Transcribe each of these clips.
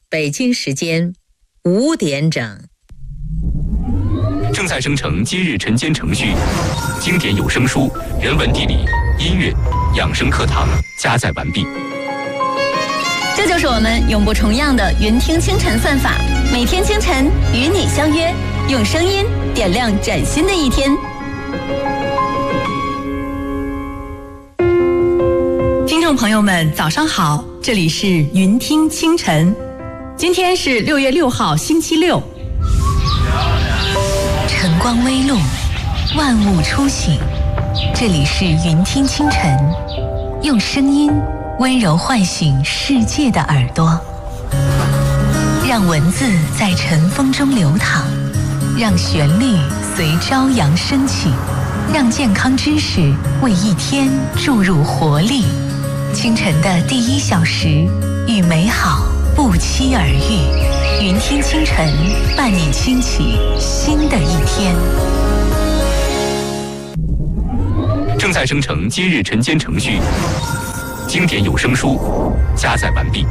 北京时间5点整。 正在生成今日晨间程序，经典有声书、人文地理、音乐、养生课堂加载完毕。 这就是我们永不重样的云听清晨算法，每天清晨与你相约，用声音点亮崭新的一天。 听众朋友们，早上好，这里是云听清晨，今天是6月6号，星期六。 晨光微露，万物初醒，这里是云听清晨，用声音温柔唤醒世界的耳朵，让文字在晨风中流淌，让旋律随朝阳升起，让健康知识为一天注入活力。清晨的第1小时，与美好不期而遇。云听清晨，伴你轻启新的一天。 正在生成今日晨间程序，经典有声书加载完毕。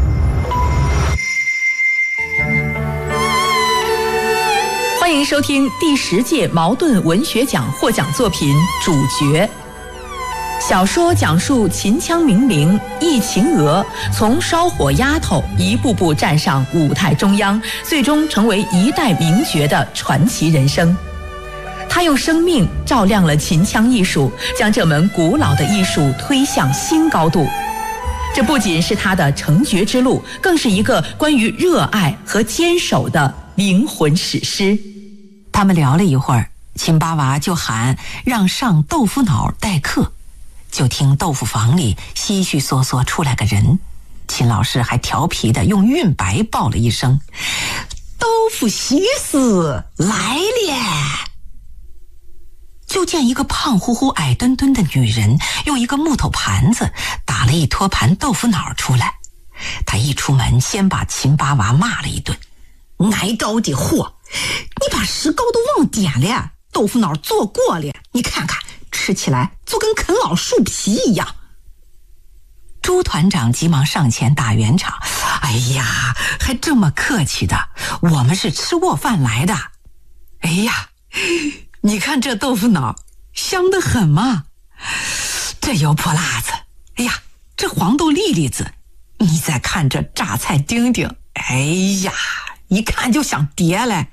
欢迎收听第10届茅盾文学奖获奖作品《主角》。小说讲述秦腔名伶易秦娥从烧火丫头一步步站上舞台中央，最终成为一代名角的传奇人生。她用生命照亮了秦腔艺术，将这门古老的艺术推向新高度。这不仅是她的成角之路，更是一个关于热爱和坚守的灵魂史诗。 他们聊了一会儿，秦八娃就喊让上豆腐脑待客。就听豆腐房里稀稀嗦嗦出来个人，秦老师还调皮的用韵白报了一声：“豆腐西施来了。”就见一个胖乎乎矮墩墩的女人用一个木头盘子打了一托盘豆腐脑出来。她一出门先把秦八娃骂了一顿：“挨糕的货，你把石膏都忘点了，豆腐脑做过了，你看看吃起来就跟啃老树皮一样。”朱团长急忙上前打圆场：“哎呀，还这么客气的，我们是吃过饭来的。哎呀，你看这豆腐脑香得很嘛，这油泼辣子，哎呀，这黄豆粒粒子，你再看这榨菜丁丁，哎呀，一看就想叠来。”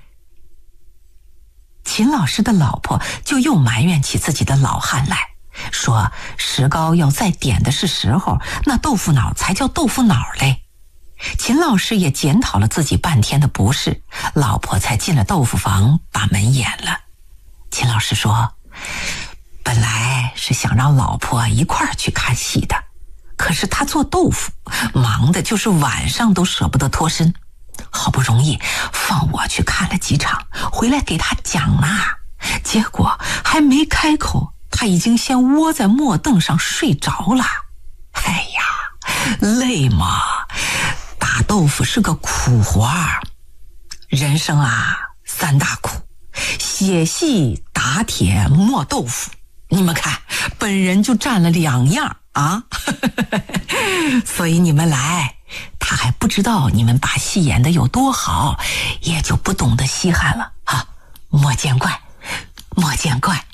秦老师的老婆就又埋怨起自己的老汉来，说石膏要再点的是时候，那豆腐脑才叫豆腐脑嘞。秦老师也检讨了自己半天的不是，老婆才进了豆腐房把门掩了。秦老师说，本来是想让老婆一块儿去看戏的，可是他做豆腐忙的就是晚上都舍不得脱身，好不容易放我去看了几场，回来给他讲啦，结果还没开口，他已经先窝在木凳上睡着了。哎呀，累嘛，打豆腐是个苦活儿，人生啊3大苦，写戏、打铁、磨豆腐，你们看本人就占了2样啊。所以你们来，他还不知道你们把戏演得有多好，也就不懂得稀罕了啊！莫见怪，莫见怪。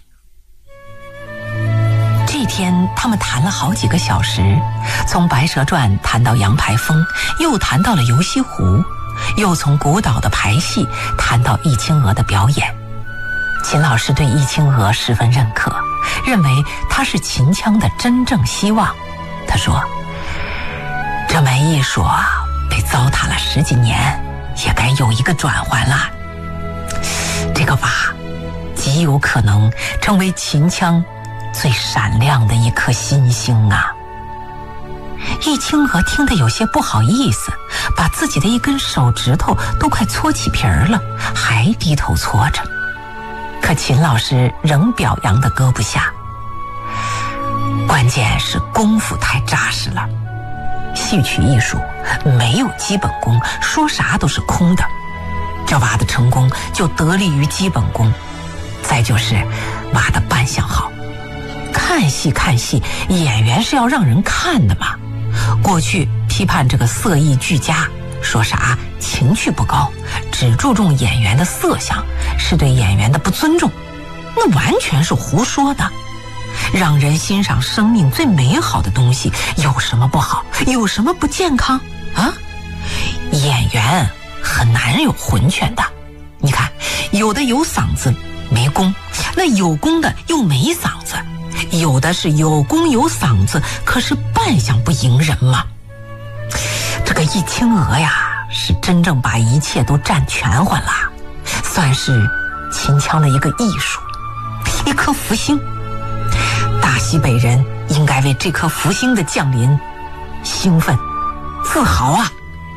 这天他们谈了好几个小时，从《白蛇传》谈到杨排风，又谈到了游西湖，又从古岛的排戏谈到易清娥的表演。秦老师对易清娥十分认可，认为她是秦腔的真正希望。他说，这门艺术啊，被糟蹋了10几年，也该有一个转换了。这个娃极有可能成为秦腔最闪亮的一颗新星啊。易清娥听得有些不好意思，把自己的一根手指头都快搓起皮儿了，还低头搓着。可秦老师仍表扬得搁不下，关键是功夫太扎实了。戏曲艺术没有基本功，说啥都是空的。这娃的成功就得力于基本功，再就是娃的扮相好。看戏，演员是要让人看的嘛。过去批判这个色艺俱佳， 说啥情趣不高，只注重演员的色相，是对演员的不尊重，那完全是胡说的。让人欣赏生命最美好的东西有什么不好，有什么不健康啊？演员很难有混全的，你看有的有嗓子没功，那有功的又没嗓子，有的是有功有嗓子，可是扮相不迎人嘛。这个易清娥呀，是真正把一切都占全乎了，算是秦腔的一个艺术，一颗福星。大西北人应该为这颗福星的降临兴奋自豪啊。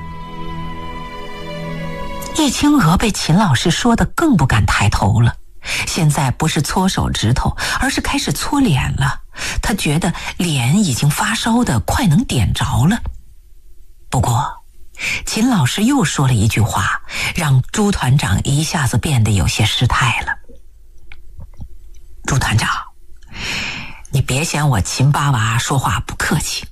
易清娥被秦老师说得更不敢抬头了，现在不是搓手指头，而是开始搓脸了。他觉得脸已经发烧的快能点着了。不过秦老师又说了一句话，让朱团长一下子变得有些失态了。朱团长，你别嫌我秦八娃说话不客气，